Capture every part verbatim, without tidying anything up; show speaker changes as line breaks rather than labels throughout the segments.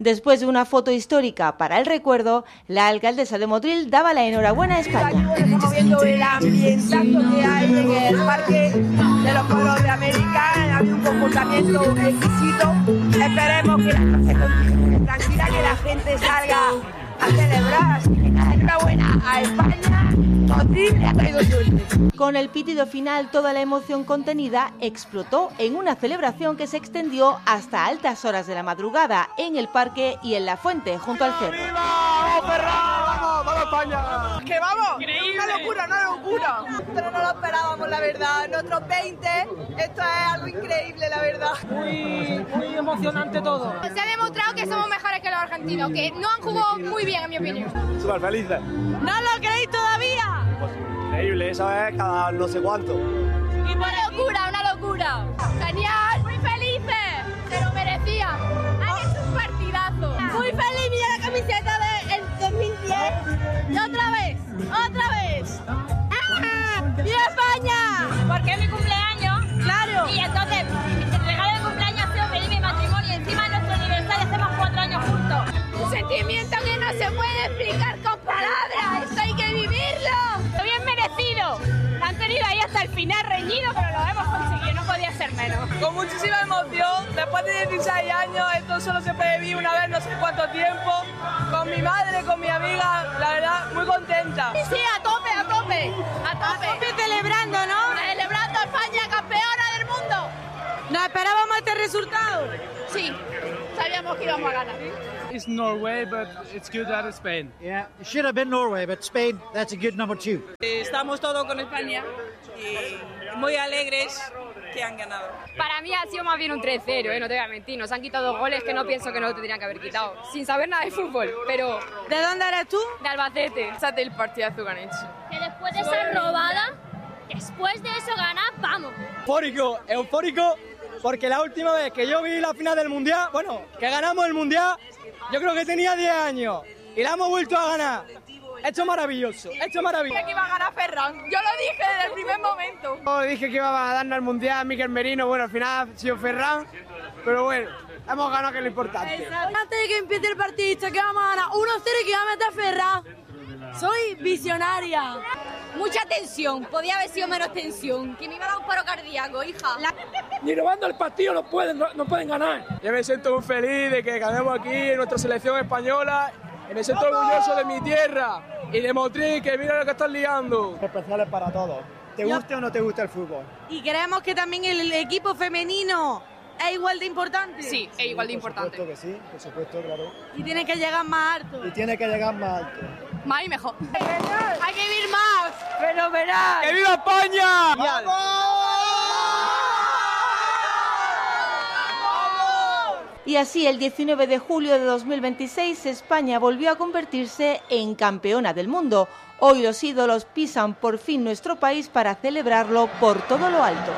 Después de una foto histórica para el recuerdo, la alcaldesa de Motril daba la enhorabuena a España.
Aquí estamos viendo el ambientazo que hay en el Parque de los Pueblos de América. Ha habido un comportamiento exquisito. Esperemos que la gente continúe tranquila, que la gente salga a celebrar. Enhorabuena a España. Motril le ha traído suerte.
Con el pitido final, toda la emoción contenida explotó en una celebración que se extendió hasta altas horas de la madrugada en el parque y en la fuente junto al cerro.
¡Viva! ¡Vamos, Ferran! ¡Vamos, vamos España!
¡Que vamos!
Increíble.
¡Una locura, una locura! Pero no lo esperábamos, la verdad. Nosotros veinte, esto es algo increíble, la verdad.
Muy, muy emocionante todo.
Se ha demostrado que somos mejores que los argentinos, que no han jugado muy bien, en mi opinión.
Súper felices.
¿No lo creéis todavía?
Pues increíble, eso es cada no sé cuánto.
Y una locura, una locura. Genial, muy felices. Se lo merecían. Han hecho un partidazo.
Muy feliz, mira la camiseta del dos mil diez. Y otra vez, otra vez. ¡Ah! ¡Viva España!
Porque es mi cumpleaños.
Claro.
Y entonces, mi regalo de cumpleaños ha sido feliz mi matrimonio. Y encima de nuestro aniversario hacemos cuatro años juntos. Un sentimiento que no se puede explicar con palabras. Esto hay que vivirlo. Bien merecido. Han tenido ahí hasta el final reñido, pero lo hemos conseguido. No podía ser menos.
Con muchísima emoción, después de dieciséis años, esto solo se puede vivir una vez, no sé cuánto tiempo, con mi madre, con mi amiga, la verdad, muy contenta.
Sí, a tope, a tope, a tope.
A tope celebrando, ¿no?
Celebrando a España campeona del mundo.
¿Nos esperábamos este resultado?
Sí, sabíamos que íbamos a ganar.
It's Norway, but it's good that it's Spain.
Yeah, it should have been Norway, but Spain, that's a good number two.
Estamos todos con España y muy alegres que han ganado.
Para mí ha sido más bien un tres cero, ¿eh? No te voy a mentir. Nos han quitado dos goles que no pienso que no tendrían que haber quitado. Sin saber nada de fútbol, pero...
¿De dónde eres tú?
De Albacete.
Pásate el partidazo que han hecho.
Que después de esa robada, después de eso ganar, vamos.
Eufórico, eufórico, porque la última vez que yo vi la final del Mundial, bueno, que ganamos el Mundial, yo creo que tenía diez años y la hemos vuelto a ganar. Esto es maravilloso, esto es maravilloso.
Que iba a ganar Ferran, yo lo dije desde el primer momento.
Yo dije que iba a darnos el Mundial Mikel Merino, bueno, al final ha sido Ferran, pero bueno, hemos ganado, que es lo importante.
Antes de que empiece el partido, que vamos a ganar uno cero y que va a meter Ferran. Soy visionaria.
Mucha tensión, podía haber sido menos tensión. Que me iba a dar un paro cardíaco, hija. La...
Ni robando el partido no pueden, no, no pueden ganar. Yo me siento muy feliz de que ganemos aquí en nuestra selección española. Y me siento orgulloso de mi tierra y de Motril, que mira lo que están liando.
Especiales para todos. ¿Te guste o no te gusta el fútbol?
Y creemos que también el equipo femenino es igual de importante.
Sí, es igual de importante.
Por supuesto que sí, por supuesto, claro.
Y tiene que llegar más alto.
Y tiene que llegar más alto.
Más y mejor.
Hay que vivir más. Fenomenal.
¡Que viva España!
Y así, el diecinueve de julio de dos mil veintiséis, España volvió a convertirse en campeona del mundo. Hoy los ídolos pisan por fin nuestro país para celebrarlo por todo lo alto.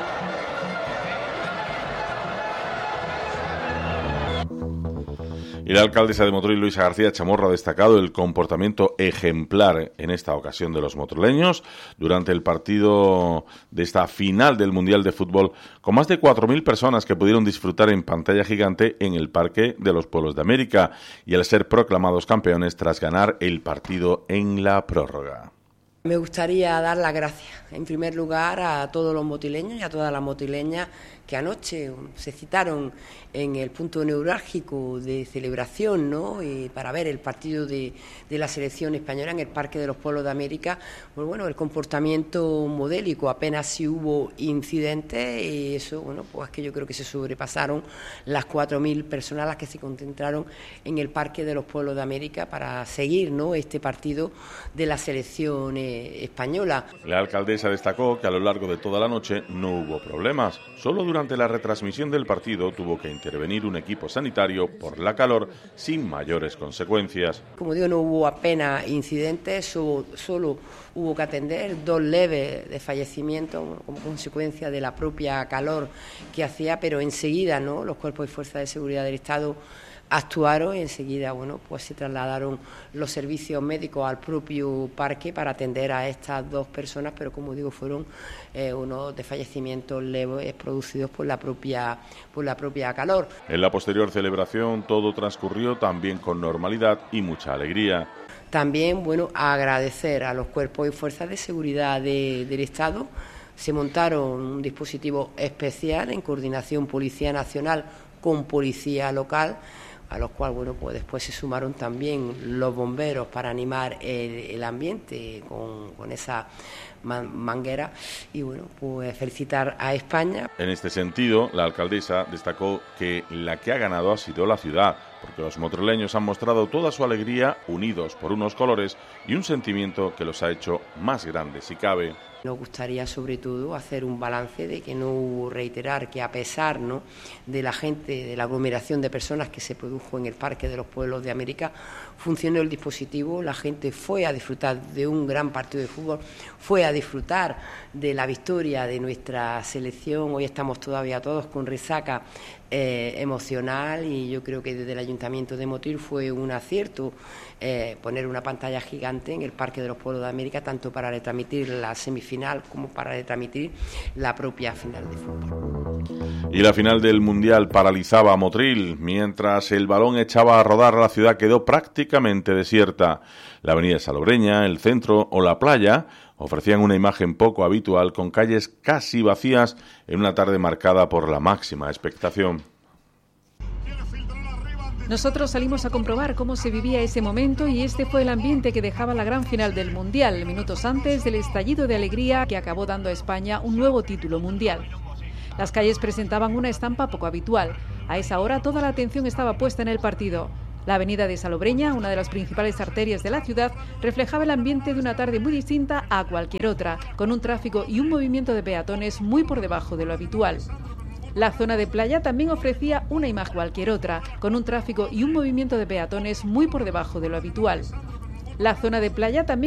Y la alcaldesa de Motril, Luisa García Chamorro, ha destacado el comportamiento ejemplar en esta ocasión de los motrileños durante el partido de esta final del Mundial de Fútbol, con más de cuatro mil personas que pudieron disfrutar en pantalla gigante en el Parque de los Pueblos de América y al ser proclamados campeones tras ganar el partido en la prórroga.
Me gustaría dar las gracias, en primer lugar, a todos los motileños y a todas las motileñas que anoche se citaron en el punto neurálgico de celebración, ¿no?, y para ver el partido de, de la selección española en el Parque de los Pueblos de América. Pues bueno, el comportamiento modélico, apenas si hubo incidentes, y eso, bueno, pues que yo creo que se sobrepasaron las cuatro mil personas las que se concentraron en el Parque de los Pueblos de América para seguir, ¿no?, este partido de la selección eh, española.
La alcaldesa destacó que a lo largo de toda la noche no hubo problemas. Solo durante la retransmisión del partido tuvo que intervenir un equipo sanitario por la calor sin mayores consecuencias.
Como digo, no hubo apenas incidentes, solo, solo hubo que atender dos leves de fallecimiento como consecuencia de la propia calor que hacía, pero enseguida, ¿no?, los cuerpos y fuerzas de seguridad del Estado actuaron y enseguida, bueno, pues se trasladaron los servicios médicos al propio parque para atender a estas dos personas, pero como digo, fueron eh, unos desfallecimientos leves producidos por la propia por la propia calor.
En la posterior celebración todo transcurrió también con normalidad y mucha alegría.
También, bueno, agradecer a los cuerpos y fuerzas de seguridad de, del Estado. Se montaron un dispositivo especial en coordinación Policía Nacional con Policía Local, a los cuales, bueno, pues después se sumaron también los bomberos para animar el, el ambiente con, con esa man, manguera y, bueno, pues felicitar a España.
En este sentido, la alcaldesa destacó que la que ha ganado ha sido la ciudad, porque los motrileños han mostrado toda su alegría unidos por unos colores y un sentimiento que los ha hecho más grandes si cabe.
Nos gustaría sobre todo hacer un balance de que no hubo, reiterar que a pesar, ¿no?, de la gente, de la aglomeración de personas que se produjo en el Parque de los Pueblos de América, funcionó el dispositivo, la gente fue a disfrutar de un gran partido de fútbol, fue a disfrutar de la victoria de nuestra selección. Hoy estamos todavía todos con resaca eh, emocional y yo creo que desde el Ayuntamiento de Motril fue un acierto eh, poner una pantalla gigante en el Parque de los Pueblos de América, tanto para retransmitir la semifinal como para retransmitir la propia final de fútbol.
Y la final del Mundial paralizaba a Motril, mientras el balón echaba a rodar, la ciudad quedó prácticamente desierta. La avenida Salobreña, el centro o la playa ofrecían una imagen poco habitual, con calles casi vacías en una tarde marcada por la máxima expectación.
Nosotros salimos a comprobar cómo se vivía ese momento y este fue el ambiente que dejaba la gran final del Mundial, minutos antes del estallido de alegría que acabó dando a España un nuevo título mundial. Las calles presentaban una estampa poco habitual. A esa hora toda la atención estaba puesta en el partido. La avenida de Salobreña, una de las principales arterias de la ciudad, reflejaba el ambiente de una tarde muy distinta a cualquier otra, con un tráfico y un movimiento de peatones muy por debajo de lo habitual. La zona de playa también ofrecía una imagen cualquier otra, con un tráfico y un movimiento de peatones muy por debajo de lo habitual. La zona de playa también